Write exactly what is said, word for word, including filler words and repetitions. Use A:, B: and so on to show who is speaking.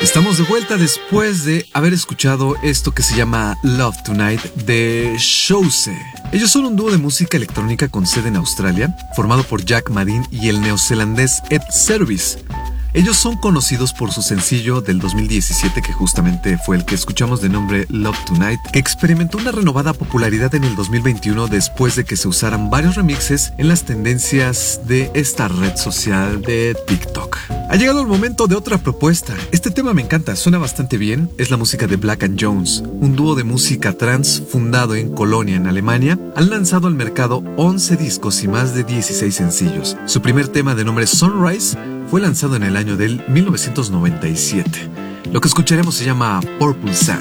A: Estamos de vuelta después de haber escuchado esto que se llama Love Tonight de Shouse. Ellos son un dúo de música electrónica con sede en Australia, formado por Jack Madin y el neozelandés Ed Service. Ellos son conocidos por su sencillo del dos mil diecisiete, que justamente fue el que escuchamos de nombre Love Tonight, que experimentó una renovada popularidad en el dos mil veintiuno después de que se usaran varios remixes en las tendencias de esta red social de TikTok. Ha llegado el momento de otra propuesta. Este tema me encanta, suena bastante bien. Es la música de Black and Jones, un dúo de música trance fundado en Colonia, en Alemania. Han lanzado al mercado once discos y más de dieciséis sencillos. Su primer tema, de nombre Sunrise, fue lanzado en el año del mil novecientos noventa y siete. Lo que escucharemos se llama Purple Sand.